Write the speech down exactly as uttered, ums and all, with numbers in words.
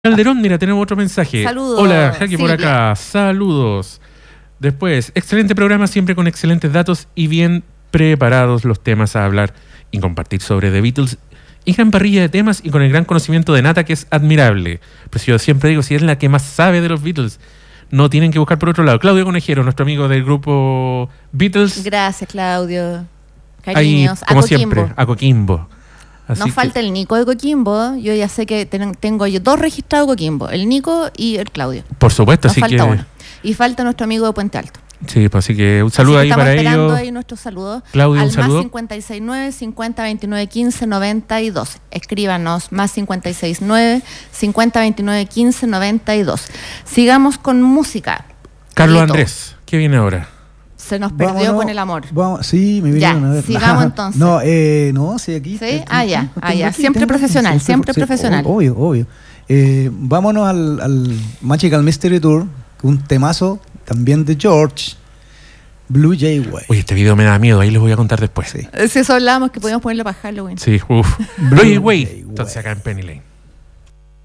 Calderón, mira, tenemos otro mensaje. Saludos. Hola, Jackie por Silvia. acá. Saludos. Después, excelente programa, siempre con excelentes datos y bien preparados los temas a hablar y compartir sobre The Beatles. Y gran parrilla de temas y con el gran conocimiento de Nata, que es admirable. Pues yo siempre digo, si es la que más sabe de los Beatles, no tienen que buscar por otro lado. Claudio Conejero, nuestro amigo del grupo Beatles. Gracias, Claudio. Ahí, Cariños. como a Coquimbo. siempre, a Coquimbo. Así Nos que, falta el Nico de Coquimbo. Yo ya sé que ten- tengo yo dos registrados de Coquimbo, el Nico y el Claudio. por supuesto, Nos así falta que... uno. Y falta nuestro amigo de Puente Alto. Sí, pues así que un saludo Así ahí que para estamos esperando ellos. ahí nuestros saludos. Claudio, al un saludo. más cincuenta y seis nueve, cincuenta, veintinueve, quince, noventa y dos. Escríbanos más cincuenta y seis nueve, cincuenta, veintinueve, quince, noventa y dos. Sigamos con música. Carlos Lito. Andrés, ¿qué viene ahora? Se nos perdió Vámonos, con el amor. Vamos, sí, me Ya, vinieron a ver. sigamos entonces. No, eh, no, sí, aquí. ¿Sí? aquí, Ah, ya, tengo ah, ya. aquí, Siempre tengo aquí, profesional, siempre sí, profesional. o- Obvio, obvio. Eh, vámonos al, al Magical Mystery Tour, un temazo también de George, Blue Jay Way. Oye, este video me da miedo, ahí les voy a contar después. Sí. Si eso hablábamos que podíamos ponerlo para Halloween. Sí, uff. Blue Way. Entonces acá en Penny Lane.